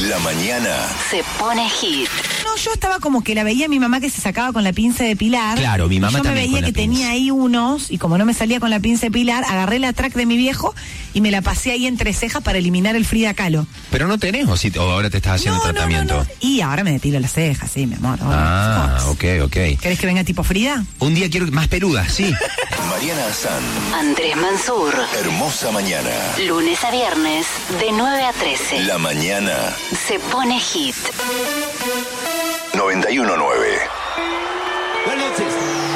La mañana se pone hit. No, yo estaba como que la veía a mi mamá que se sacaba con la pinza de Pilar. Claro, mi mamá yo también. Yo me veía que tenía ahí unos, y como no me salía con la pinza de Pilar, agarré la track de mi viejo y me la pasé ahí entre cejas para eliminar el Frida Kahlo. Pero no tenés, o ahora te estás haciendo tratamiento. No. Y ahora me depilo las cejas, sí, mi amor. Ok. ¿Querés que venga tipo Frida? Un día quiero más peludas, sí. Mariana Azán, Andrés Mansur. Hermosa mañana. Lunes a viernes, de 9 a 13. La mañana Se pone hit. 91.9. Buenas noches.